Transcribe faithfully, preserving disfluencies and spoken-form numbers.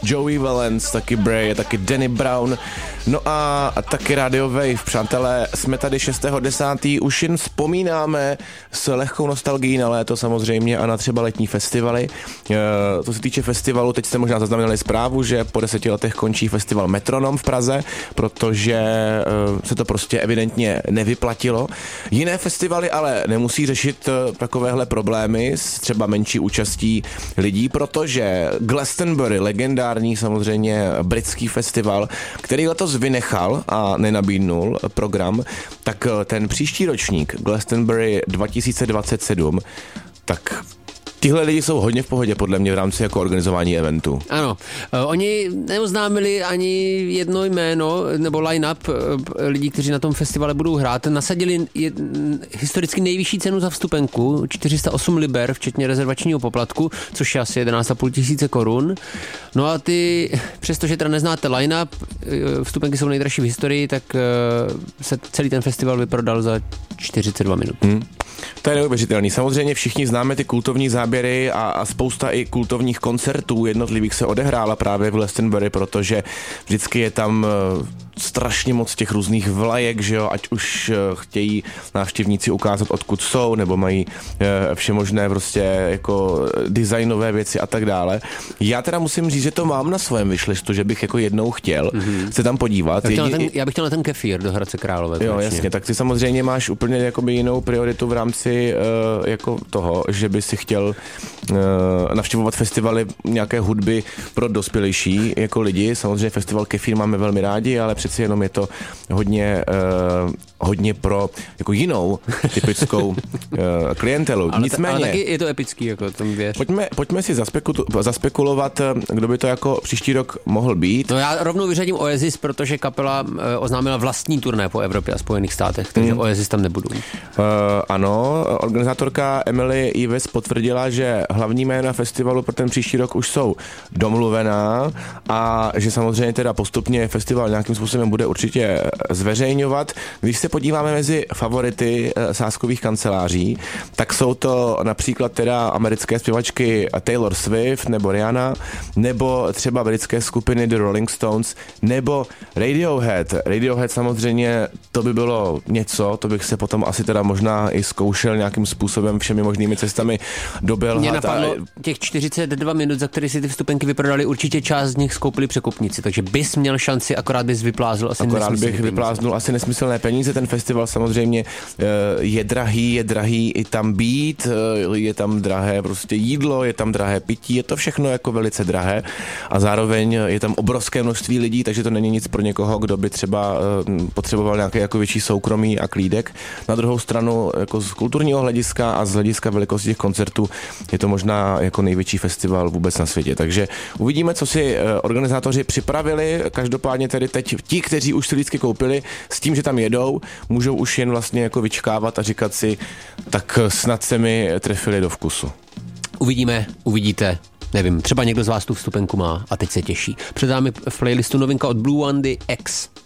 Joey Valence, taky Bray, taky Danny Brown, no a, a taky Radio Wave. Přátelé, jsme tady šestého desátého Už jen vzpomínáme s lehkou nostalgií na léto samozřejmě a na třeba letní festivaly. E, co se týče festivalu, teď jste možná zaznamenali zprávu, že po deseti letech končí festival Metronom v Praze, protože e, se to prostě evidentně nevyplatilo. Jiné festivaly ale nemusí řešit takovéhle problémy s třeba menší účastí lidí, protože Glastonbury, legendární samozřejmě britský festival, který letos vynechal a nenabídnul program, tak ten příští ročník Glastonbury dva tisíce dvacet sedm, tak tyhle lidi jsou hodně v pohodě podle mě v rámci jako organizování eventu. Ano, oni neoznámili ani jedno jméno nebo line-up lidí, kteří na tom festivale budou hrát. Nasadili jed, historicky nejvyšší cenu za vstupenku, čtyři sta osm liber, včetně rezervačního poplatku, což je asi jedenáct a půl tisíce korun. No a ty, přestože teda neznáte line-up, vstupenky jsou nejdražší v historii, tak se celý ten festival vyprodal za čtyřicet dva minut. Hmm. To je neuvěřitelný. Samozřejmě všichni známe ty kultovní záběry a, a spousta i kultovních koncertů jednotlivých se odehrála právě v Glastonbury, protože vždycky je tam uh, strašně moc těch různých vlajek, že jo, ať už uh, chtějí návštěvníci ukázat, odkud jsou, nebo mají uh, všemožné prostě jako designové věci a tak dále. Já teda musím říct, že to mám na svém wishlistu, že bych jako jednou chtěl mm-hmm. se tam podívat. Já, ten, já bych chtěl na ten kefír do Hradce Králové. Jo, jasně, tak ty samozřejmě máš úplně jakoby jinou prioritu v rámci uh, jako toho, že by si chtěl uh, navštěvovat festivaly nějaké hudby pro dospělejší jako lidi. Samozřejmě festival Kefír máme velmi rádi, ale přeci jenom je to hodně, uh, hodně pro jako jinou typickou uh, klientelu. Ale, Nicméně, ale taky je to epický, jako tomu věř. Pojďme, pojďme si zaspeku- zaspekulovat, kdo by to jako příští rok mohl být. No já rovnou vyřadím Oasis, protože kapela uh, oznámila vlastní turné po Evropě a Spojených státech, takže hmm. Oasis tam nebudou. Uh, ano, organizátorka Emily Ives potvrdila, že hlavní jména festivalu pro ten příští rok už jsou domluvená a že samozřejmě teda postupně festival nějakým způsobem bude určitě zveřejňovat. Když se podíváme mezi favority sázkových kanceláří, tak jsou to například teda americké zpěvačky Taylor Swift nebo Rihanna, nebo třeba britské skupiny The Rolling Stones, nebo Radiohead. Radiohead samozřejmě to by bylo něco, to bych se potom asi teda možná i zkoušel nějakým způsobem všemi možnými cestami dobělhat. Mě napadlo a... těch čtyřicet dva minut, za které si ty vstupenky vyprodali, určitě část z nich skoupili překupníci, takže bys měl šanci, akorát bys vyplázl asi akorát bych peníze. vypláznul asi nesmyslné peníze. Ten festival samozřejmě je drahý, je drahý i tam být, je tam drahé prostě jídlo, je tam drahé pití, je to všechno jako velice drahé a zároveň je tam obrovské množství lidí, takže to není nic pro někoho, kdo by třeba potřeboval nějaké jako větší soukromí a klídek. Na druhou stranu jako z kulturního hlediska a z hlediska velikosti těch koncertů je to možná jako největší festival vůbec na světě. Takže uvidíme, co si organizátoři připravili. Každopádně tedy teď ti, kteří už si lístky koupili, s tím, že tam jedou, můžou už jen vlastně jako vyčkávat a říkat si, tak snad se mi trefili do vkusu. Uvidíme, uvidíte. Nevím, třeba někdo z vás tu vstupenku má a teď se těší. Před námi v playlistu novinka od Blue Wandy X.